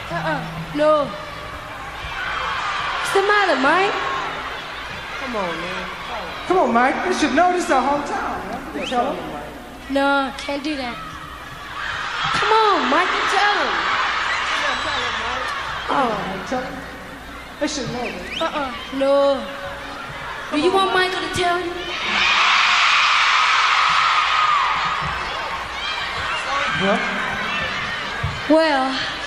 No. What's the matter, Mike? Come on, man. Come on, Mike. You should know this is our hometown, man. You tell him. No, can't do that. Come on, Mike, you tell him. Oh, tell him. They should know this. No. Do you want Michael to tell you? Well, Well,